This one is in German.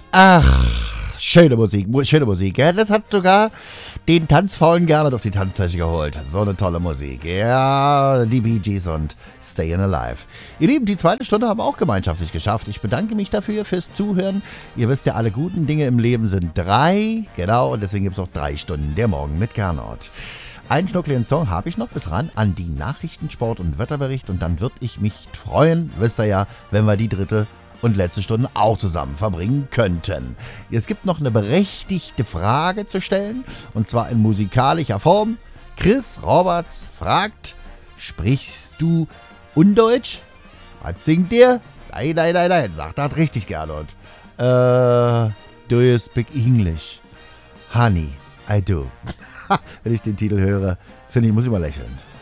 Ach, schöne Musik, schöne Musik. Ja, das hat sogar den tanzfaulen Gernot auf die Tanzfläche geholt. So eine tolle Musik. Ja, die Bee Gees und Stayin' Alive. Ihr Lieben, die zweite Stunde haben wir auch gemeinschaftlich geschafft. Ich bedanke mich dafür fürs Zuhören. Ihr wisst ja, alle guten Dinge im Leben sind 3. Genau, und deswegen gibt es auch 3 Stunden der Morgen mit Gernot. Einen schnuckligen Song habe ich noch bis ran an die Nachrichten, Sport und Wetterbericht. Und dann würde ich mich freuen, wisst ihr ja, wenn wir die dritte und letzte Stunde auch zusammen verbringen könnten. Es gibt noch eine berechtigte Frage zu stellen, und zwar in musikalischer Form. Chris Roberts fragt, sprichst du Undeutsch? Was singt der? Nein, sagt das richtig, Gernot. Do you speak English? Honey, I do. Wenn ich den Titel höre, muss ich mal lächeln.